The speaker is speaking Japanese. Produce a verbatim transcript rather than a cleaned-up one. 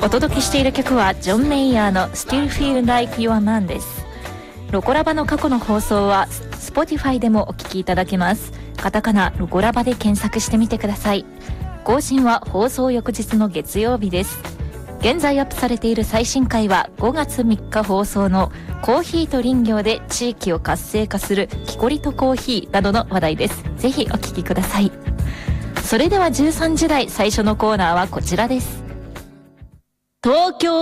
お届けしている曲はジョン・メイヤーの Still Feel Like Your Man です。ロコラバの過去の放送は Spotify でもお聞きいただけます。カタカナロコラバで検索してみてください。更新は放送翌日の月曜日です。現在アップされている最新回はごがつみっか放送のコーヒーと林業で地域を活性化するキコリとコーヒーなどの話題です。ぜひお聞きください。それではじゅうさんじ台最初のコーナーはこちらです。東京